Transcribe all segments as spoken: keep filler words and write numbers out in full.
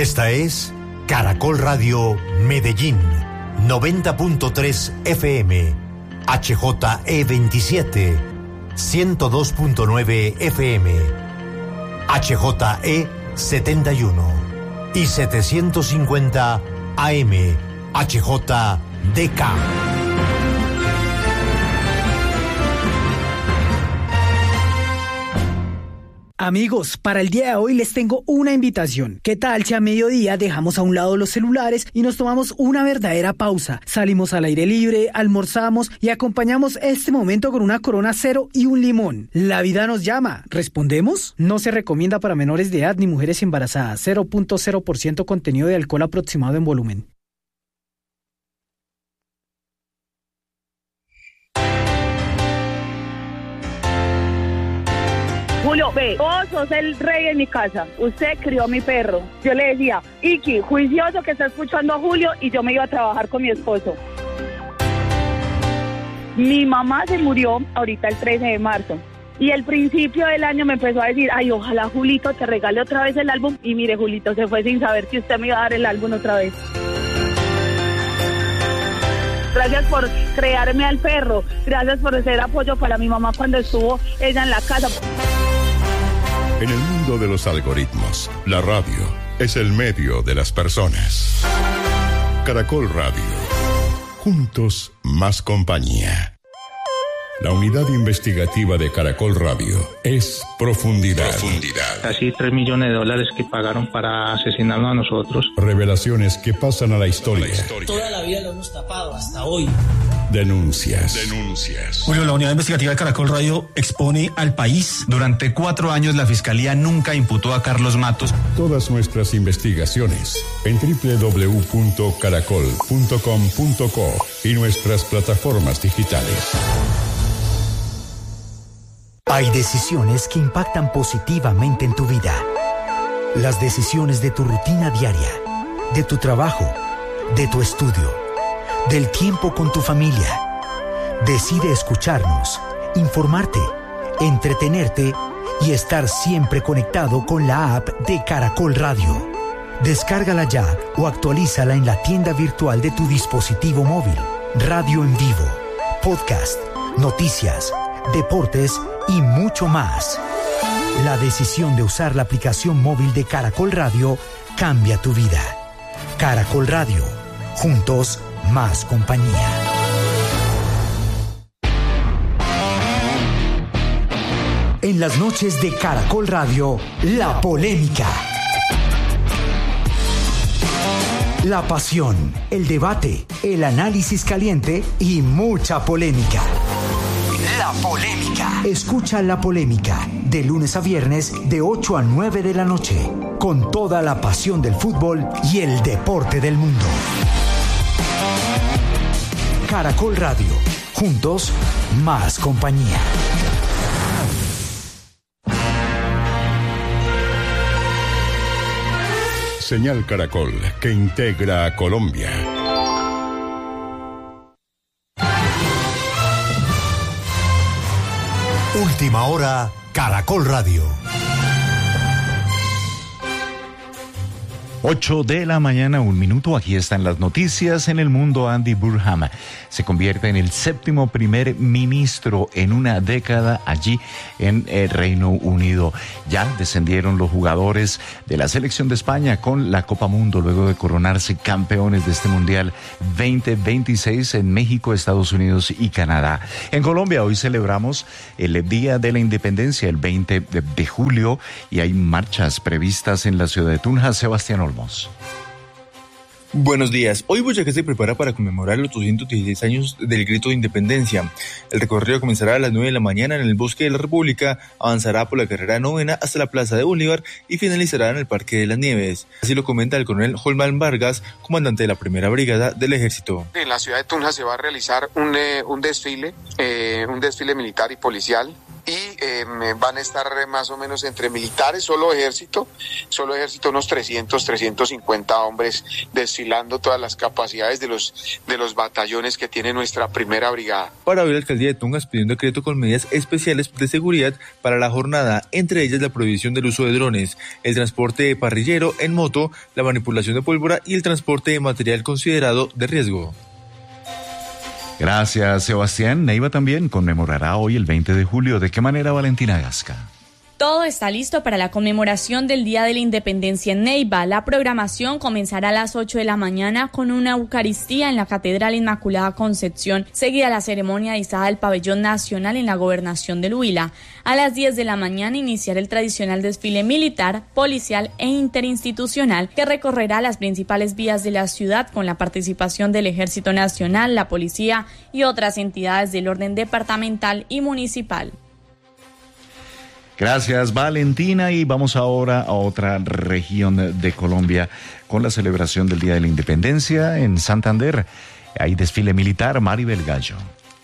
Esta es Caracol Radio Medellín, noventa punto tres F M, H J E veintisiete, ciento dos punto nueve F M, H J E setenta y uno y setecientos cincuenta A M, H J D K. Amigos, para el día de hoy les tengo una invitación. ¿Qué tal si a mediodía dejamos a un lado los celulares y nos tomamos una verdadera pausa? Salimos al aire libre, almorzamos y acompañamos este momento con una Corona Cero y un limón. La vida nos llama. ¿Respondemos? No se recomienda para menores de edad ni mujeres embarazadas. cero punto cero por ciento contenido de alcohol aproximado en volumen. Julio, ve, vos sos el rey en mi casa, usted crió a mi perro. Yo le decía, Iki, juicioso que está escuchando a Julio, y yo me iba a trabajar con mi esposo. Mi mamá se murió ahorita el trece de marzo. Y el principio del año me empezó a decir, ay, ojalá Julito te regale otra vez el álbum. Y mire, Julito se fue sin saber que usted me iba a dar el álbum otra vez. Gracias por crearme al perro, gracias por ser apoyo para mi mamá cuando estuvo ella en la casa. En el mundo de los algoritmos, la radio es el medio de las personas. Caracol Radio. Juntos, más compañía. La unidad investigativa de Caracol Radio es Profundidad. Profundidad. Casi tres millones de dólares que pagaron para asesinarnos a nosotros. Revelaciones que pasan a la historia. La historia. Toda la vida lo hemos tapado hasta hoy. Denuncias. Denuncias. Bueno, la unidad investigativa de Caracol Radio expone al país. Durante cuatro años la Fiscalía nunca imputó a Carlos Matos. Todas nuestras investigaciones en doble u doble u doble u punto caracol punto com punto co y nuestras plataformas digitales. Hay decisiones que impactan positivamente en tu vida. Las decisiones de tu rutina diaria, de tu trabajo, de tu estudio, del tiempo con tu familia. Decide escucharnos, informarte, entretenerte y estar siempre conectado con la app de Caracol Radio. Descárgala ya o actualízala en la tienda virtual de tu dispositivo móvil. Radio en vivo, podcast, noticias, deportes y mucho más. La decisión de usar la aplicación móvil de Caracol Radio cambia tu vida. Caracol Radio. Juntos, más compañía. En las noches de Caracol Radio, la polémica. La pasión, el debate, el análisis caliente y mucha polémica. La polémica. Escucha La Polémica de lunes a viernes de ocho a nueve de la noche, con toda la pasión del fútbol y el deporte del mundo. Caracol Radio. Juntos, más compañía. Señal Caracol, que integra a Colombia. Última hora, Caracol Radio. ocho de la mañana, un minuto. Aquí están las noticias en el mundo. Andy Burnham se convierte en el séptimo primer ministro en una década allí en el Reino Unido. Ya descendieron los jugadores de la selección de España con la Copa Mundo luego de coronarse campeones de este Mundial veinte veintiséis en México, Estados Unidos y Canadá. En Colombia hoy celebramos el Día de la Independencia, el veinte de julio, y hay marchas previstas en la ciudad de Tunja. Sebastián Olmos. Buenos días. Hoy Boyacá se prepara para conmemorar los doscientos dieciséis años del grito de independencia. El recorrido comenzará a las nueve de la mañana en el Bosque de la República, avanzará por la carrera novena hasta la Plaza de Bolívar y finalizará en el Parque de las Nieves. Así lo comenta el coronel Holman Vargas, comandante de la primera brigada del ejército. En la ciudad de Tunja se va a realizar un, eh, un desfile, eh, un desfile militar y policial. Y eh, van a estar más o menos entre militares, solo ejército, solo ejército unos trescientos, trescientos cincuenta hombres desfilando todas las capacidades de los, de los batallones que tiene nuestra primera brigada. Para hoy la alcaldía de Tunja pidió un decreto con medidas especiales de seguridad para la jornada, entre ellas la prohibición del uso de drones, el transporte de parrillero en moto, la manipulación de pólvora y el transporte de material considerado de riesgo. Gracias, Sebastián. Neiva también conmemorará hoy el veinte de julio. ¿De qué manera, Valentina Gasca? Todo está listo para la conmemoración del Día de la Independencia en Neiva. La programación comenzará a las ocho de la mañana con una Eucaristía en la Catedral Inmaculada Concepción, seguida la ceremonia de izada del Pabellón Nacional en la Gobernación del Huila. A las diez de la mañana iniciará el tradicional desfile militar, policial e interinstitucional que recorrerá las principales vías de la ciudad con la participación del Ejército Nacional, la Policía y otras entidades del orden departamental y municipal. Gracias, Valentina, y vamos ahora a otra región de Colombia con la celebración del Día de la Independencia en Santander. Hay desfile militar. Maribel Gallo.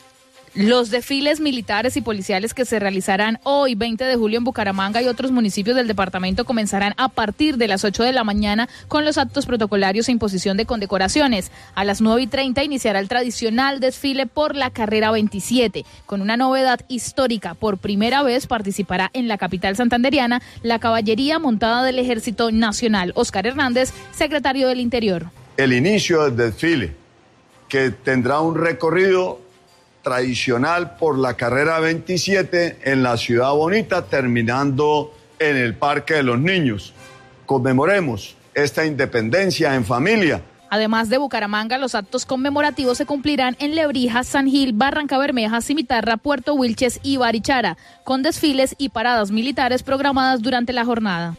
Los desfiles militares y policiales que se realizarán hoy, veinte de julio, en Bucaramanga y otros municipios del departamento comenzarán a partir de las ocho de la mañana con los actos protocolarios e imposición de condecoraciones. A las nueve y treinta iniciará el tradicional desfile por la carrera veintisiete. Con una novedad histórica, por primera vez participará en la capital santanderiana la caballería montada del Ejército Nacional. Oscar Hernández, secretario del Interior. El inicio del desfile, que tendrá un recorrido tradicional por la carrera veintisiete en la Ciudad Bonita, terminando en el Parque de los Niños. Conmemoremos esta independencia en familia. Además de Bucaramanga, los actos conmemorativos se cumplirán en Lebrija, San Gil, Barranca Bermeja, Cimitarra, Puerto Wilches y Barichara, con desfiles y paradas militares programadas durante la jornada.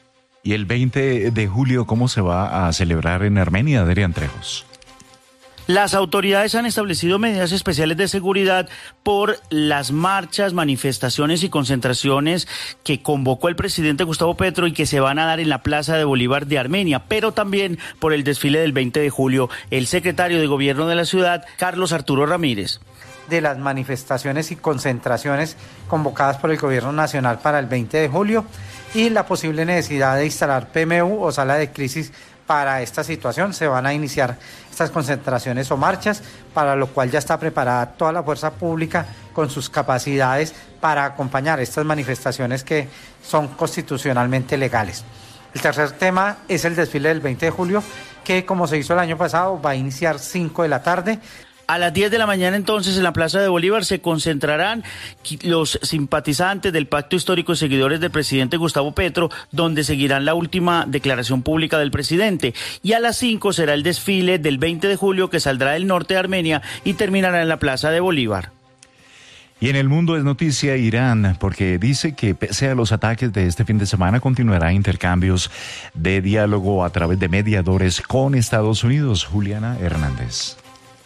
Y el veinte de julio, ¿cómo se va a celebrar en Armenia, Adrián Trejos? Las autoridades han establecido medidas especiales de seguridad por las marchas, manifestaciones y concentraciones que convocó el presidente Gustavo Petro y que se van a dar en la Plaza de Bolívar de Armenia, pero también por el desfile del veinte de julio. El secretario de Gobierno de la ciudad, Carlos Arturo Ramírez. De las manifestaciones y concentraciones convocadas por el Gobierno Nacional para el veinte de julio y la posible necesidad de instalar P M U o sala de crisis para esta situación. Se van a iniciar estas concentraciones o marchas, para lo cual ya está preparada toda la fuerza pública con sus capacidades para acompañar estas manifestaciones que son constitucionalmente legales. El tercer tema es el desfile del veinte de julio, que como se hizo el año pasado va a iniciar cinco de la tarde. A las diez de la mañana entonces en la Plaza de Bolívar se concentrarán los simpatizantes del Pacto Histórico y seguidores del presidente Gustavo Petro, donde seguirán la última declaración pública del presidente. Y a las cinco será el desfile del veinte de julio que saldrá del norte de Armenia y terminará en la Plaza de Bolívar. Y en el mundo es noticia Irán, porque dice que pese a los ataques de este fin de semana continuará intercambios de diálogo a través de mediadores con Estados Unidos. Juliana Hernández.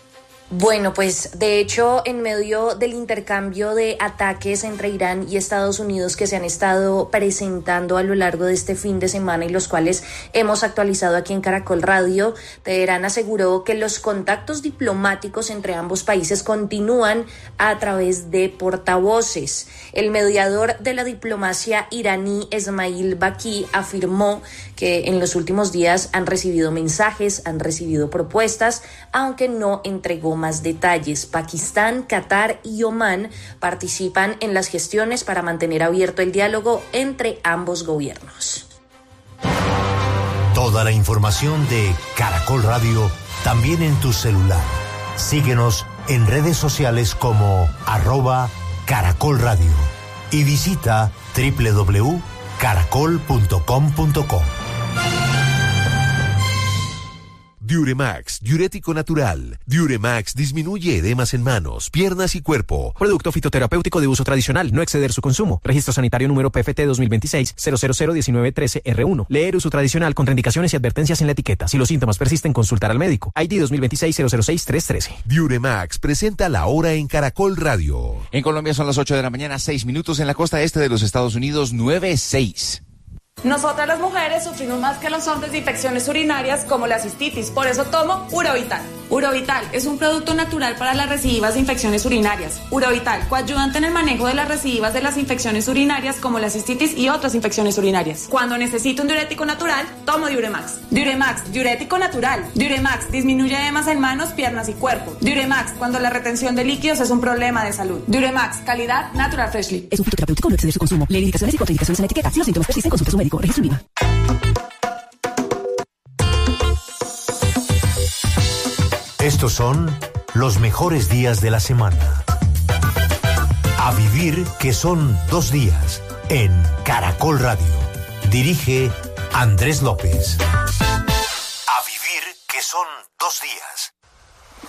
Bueno, pues de hecho, en medio del intercambio de ataques entre Irán y Estados Unidos que se han estado presentando a lo largo de este fin de semana y los cuales hemos actualizado aquí en Caracol Radio, Teherán aseguró que los contactos diplomáticos entre ambos países continúan a través de portavoces. El mediador de la diplomacia iraní, Esmail Baqi, afirmó que en los últimos días han recibido mensajes, han recibido propuestas, aunque no entregó más detalles. Pakistán, Qatar y Omán participan en las gestiones para mantener abierto el diálogo entre ambos gobiernos. Toda la información de Caracol Radio también en tu celular. Síguenos en redes sociales como arroba Caracol Radio y visita doble u doble u doble u punto caracol punto com punto co. Diuremax, diurético natural. Diuremax disminuye edemas en manos, piernas y cuerpo. Producto fitoterapéutico de uso tradicional, no exceder su consumo. Registro sanitario número P F T dos mil veintiséis cero cero cero diecinueve trece R uno. Leer uso tradicional, contraindicaciones y advertencias en la etiqueta. Si los síntomas persisten, consultar al médico. I D dos mil veintiséis cero cero seis tres trece. Diuremax presenta la hora en Caracol Radio. En Colombia son las ocho de la mañana, seis minutos. En la costa este de los Estados Unidos, nueve seis. Nosotras las mujeres sufrimos más que los hombres de infecciones urinarias como la cistitis, por eso tomo Urovital. Urovital es un producto natural para las recidivas de infecciones urinarias. Urovital, coadyuvante en el manejo de las recidivas de las infecciones urinarias como la cistitis y otras infecciones urinarias. Cuando necesito un diurético natural, tomo Diuremax. Diuremax, diurético natural. Diuremax disminuye edemas en manos, piernas y cuerpo. Diuremax, cuando la retención de líquidos es un problema de salud. Diuremax, calidad Natural Freshly. Es un fitoterapéutico, no exceder su consumo. Lee indicaciones y contraindicaciones en la etiqueta. Si los síntomas persisten, consulte a su médico. Registro INVIMA. Estos son los mejores días de la semana. A vivir que son dos días en Caracol Radio. Dirige Andrés López.